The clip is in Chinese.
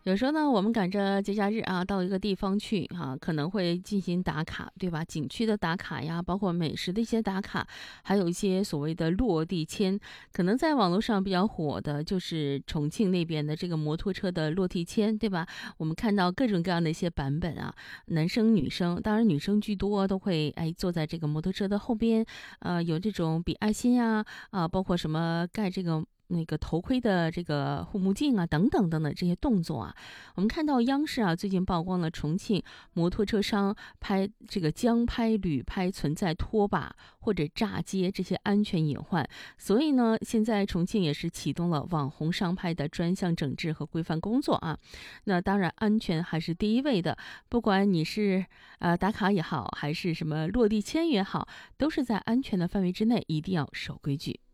有时候呢，我们赶着节假日啊，到一个地方去啊，可能会进行打卡，对吧？景区的打卡呀，包括美食的一些打卡，还有一些所谓的落地签。可能在网络上比较火的就是重庆那边的这个摩托车的落地签，对吧？我们看到各种各样的一些版本啊，男生女生，当然女生居多，都会坐在这个摩托车的后边，有这种比爱心呀，包括什么盖这个。那个头盔的这个护目镜啊，等等等等这些动作啊，我们看到央视啊最近曝光了重庆摩托车商拍这个将拍、旅拍存在拖把或者炸街这些安全隐患，所以呢，现在重庆也是启动了网红商拍的专项整治和规范工作啊。那当然，安全还是第一位的，不管你是打卡也好，还是什么落地签也好，都是在安全的范围之内，一定要守规矩。